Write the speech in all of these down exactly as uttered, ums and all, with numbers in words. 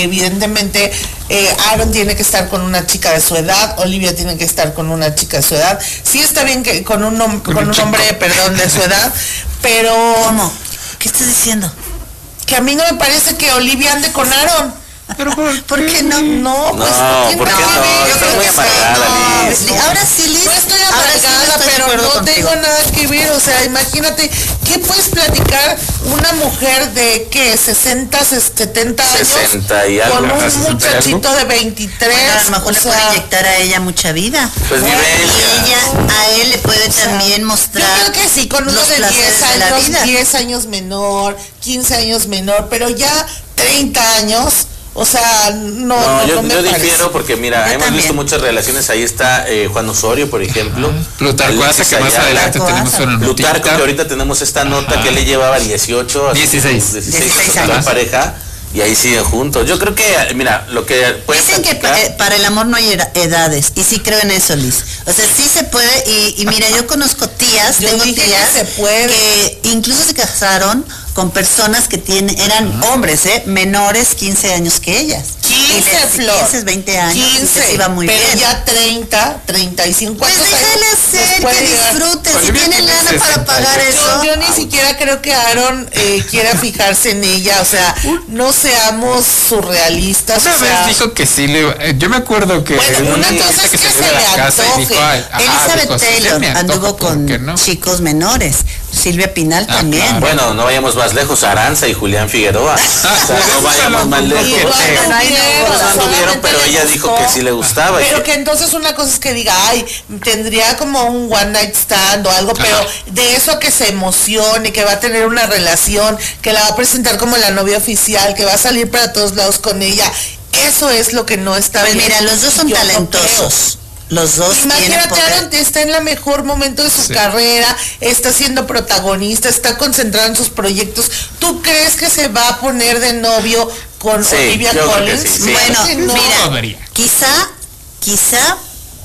Evidentemente, eh, Aaron tiene que estar con una chica de su edad, Olivia tiene que estar con una chica de su edad. Sí está bien que con un, con con un, un hombre, perdón, de su edad, pero... ¿Cómo? ¿Qué estás diciendo? Que a mí no me parece que Olivia ande con Aaron. ¿Pero por, ¿por qué no? No, pues no, ¿por qué no? Yo Estás muy amargada, Liz. No, ahora sí, Liz. No estoy amargada, sí pero no contigo. Tengo nada que ver. O sea, imagínate, ¿qué puedes platicar una mujer de, qué, sesenta, setenta años? sesenta y algo. Con un muchachito de veintitrés. Bueno, a lo mejor o le sea, puede inyectar a ella mucha vida. Pues bueno, y ella a él le puede o sea, también mostrar. Yo creo que sí, con uno de diez años, diez años menor, quince años menor, pero ya treinta años. O sea, no, no, no, yo, no me yo parece. difiero porque mira, yo hemos también. visto muchas relaciones. Ahí está eh, Juan Osorio, por ejemplo. Uh-huh. Plutarco Asa, que más adelante tenemos una notita. Plutarco, que ahorita tenemos esta nota. Ajá. Que le llevaba dieciocho, dieciséis, dieciséis años pareja. Y ahí siguen juntos. Yo creo que, mira, lo que puede dicen platicar, que para el amor no hay edades, y sí creo en eso, Liz. O sea, sí se puede, y, y mira, yo conozco tías, yo tengo tías que, se puede. que incluso se casaron con personas que tienen, eran uh-huh. hombres, ¿eh? menores quince años que ellas. quince, Flor. quince, veinte años. quince, iba muy pero bien. ya treinta, treinta y cinco pues déjale ser, que disfruten, si tienen lana para pagar eso. Yo, yo ni siquiera creo que Aaron eh, quiera fijarse en ella, o sea, no seamos surrealistas. Una o sea, vez dijo que sí le... Yo me acuerdo que... Bueno, una cosa es que, que se, se le la casa y dijo, ay, Elizabeth dijo, Taylor sí, anduvo con no? chicos menores. Silvia Pinal ah, también. Claro. Bueno, no vayamos más lejos, Aranza y Julián Figueroa. O sea, no vayamos más lejos. Y bueno, no, no anduvieron, pero ella dijo que sí le gustaba. Pero que... que entonces una cosa es que diga, ay, tendría como un one night stand o algo, pero de eso a que se emocione, que va a tener una relación, que la va a presentar como la novia oficial, que va a salir para todos lados con ella, eso es lo que no está pues bien. Mira, los dos son Yo talentosos. Los dos. Imagínate, Aaron está en el mejor momento de su sí. carrera, está siendo protagonista, está concentrado en sus proyectos. ¿Tú crees que se va a poner de novio con sí, Olivia Collins? Sí, sí. Bueno, no. mira, quizá, quizá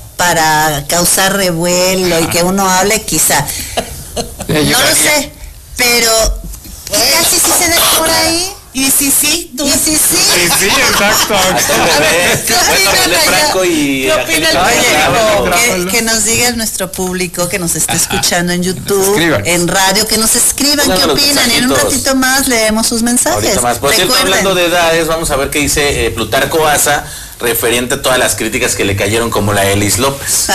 para causar revuelo y que uno hable, quizá. No lo sé, pero casi sí se dejó por ahí. Y sí, sí, tú. Y sí, sí. Sí, sí, exacto. A ver, ¿qué opinan Franco y ¿Qué opina el público? Que, que nos diga nuestro público que nos está escuchando en YouTube, en radio, que nos escriban qué opinan. En un ratito más leemos sus mensajes. Ahorita más. Por cierto, hablando de edades, vamos a ver qué dice eh, Plutarco Asa referente a todas las críticas que le cayeron como la Elis López.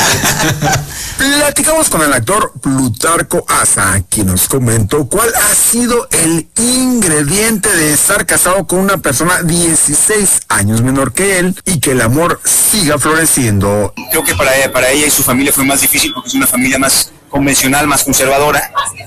Platicamos con el actor Plutarco Asa, quien nos comentó cuál ha sido el ingrediente de estar casado con una persona dieciséis años menor que él y que el amor siga floreciendo. Creo que para ella, para ella y su familia fue más difícil porque es una familia más convencional, más conservadora.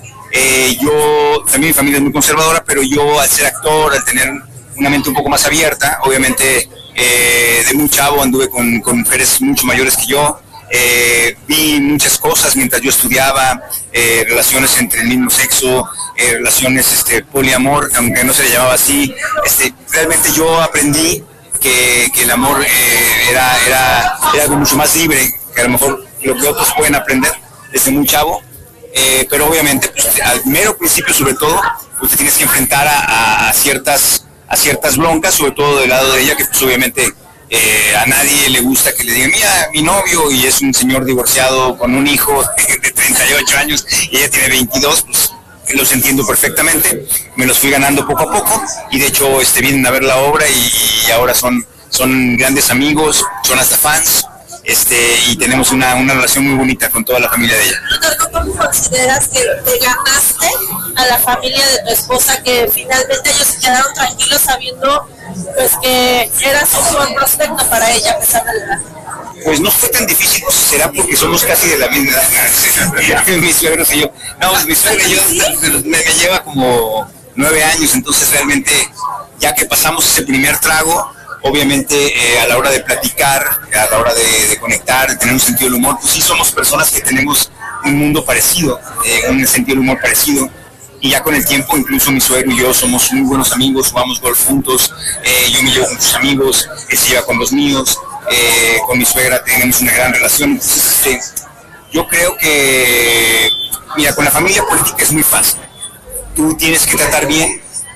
Eh, yo, también mi familia es muy conservadora, pero yo al ser actor, al tener una mente un poco más abierta, obviamente eh, de muy chavo anduve con, con mujeres mucho mayores que yo. Eh, vi muchas cosas mientras yo estudiaba, eh, relaciones entre el mismo sexo, eh, relaciones este, poliamor, aunque no se le llamaba así. Este, realmente yo aprendí que, que el amor eh, era, era, era algo mucho más libre, que a lo mejor lo que otros pueden aprender desde muy chavo, eh, pero obviamente pues, al mero principio sobre todo, pues te tienes que enfrentar a, a, a, ciertas, a ciertas broncas, sobre todo del lado de ella, que pues obviamente Eh, a nadie le gusta que le digan, mira, mi novio, y es un señor divorciado con un hijo de treinta y ocho años y ella tiene veintidós, pues los entiendo perfectamente, me los fui ganando poco a poco y de hecho este, vienen a ver la obra y, y ahora son, son grandes amigos, son hasta fans, este, y tenemos una, una relación muy bonita con toda la familia de ella. ¿Cómo consideras que te ganaste a la familia de tu esposa, que finalmente ellos se quedaron tranquilos sabiendo pues que eras un buen prospecto para ella a pesar de la edad? Pues no fue tan difícil, pues será porque somos casi de la misma edad, mis suegros y yo. No, mi suegra y yo me, me lleva como nueve años, entonces realmente ya que pasamos ese primer trago, obviamente eh, a la hora de platicar, a la hora de, de conectar, de tener un sentido del humor, pues sí somos personas que tenemos un mundo parecido, eh, un sentido del humor parecido. Y ya con el tiempo, incluso mi suegro y yo somos muy buenos amigos, jugamos golf juntos, eh, yo me llevo con muchos amigos, él se lleva con los míos, eh, con mi suegra tenemos una gran relación. Entonces, este, yo creo que, mira, con la familia política es muy fácil. Tú tienes que tratar bien